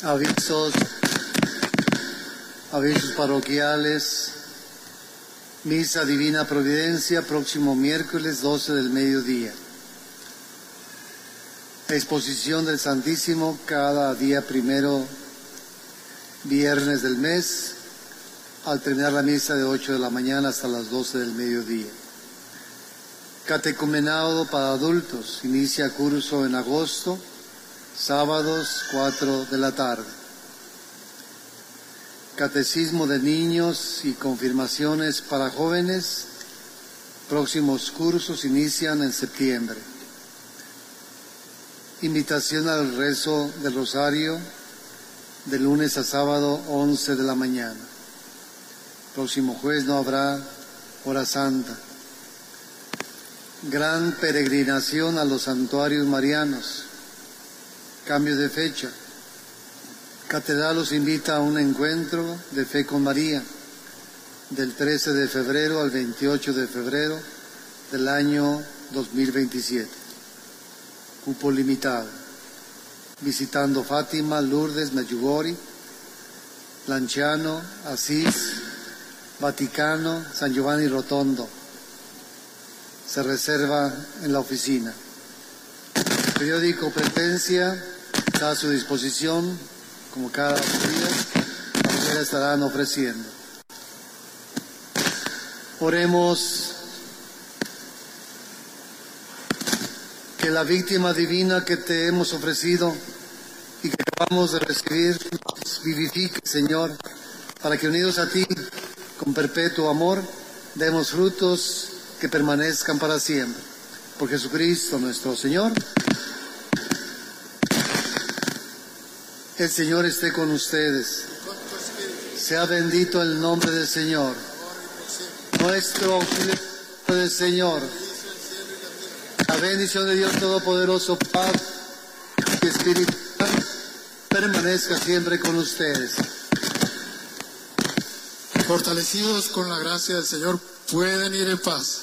Avisos parroquiales. Misa Divina Providencia, próximo miércoles 12 del mediodía. Exposición del Santísimo cada día primero viernes del mes, al terminar la misa de 8 de la mañana hasta las 12 del mediodía. Catecumenado para adultos, inicia curso en agosto, sábados 4 de la tarde. Catecismo de niños y confirmaciones para jóvenes, próximos cursos inician en septiembre. Invitación al rezo del rosario de lunes a sábado 11 de la mañana. Próximo jueves no habrá hora santa. Gran peregrinación a los santuarios marianos. Cambio de fecha. Catedral los invita a un encuentro de fe con María del 13 de febrero al 28 de febrero del año 2027. Cupo limitado. Visitando Fátima, Lourdes, Medjugorje, Lanciano, Asís, Vaticano, San Giovanni Rotondo. Se reserva en la oficina. El periódico Presencia está a su disposición, como cada día, estarán ofreciendo. Oremos. Que la víctima divina que te hemos ofrecido y que acabamos de recibir nos vivifique, Señor, para que unidos a ti, con perpetuo amor, demos frutos que permanezcan para siempre. Por Jesucristo nuestro Señor. El Señor esté con ustedes. Sea bendito el nombre del Señor. Nuestro auxilio del Señor. La bendición de Dios Todopoderoso, Padre y Espíritu Santo, permanezca siempre con ustedes. Fortalecidos con la gracia del Señor, pueden ir en paz.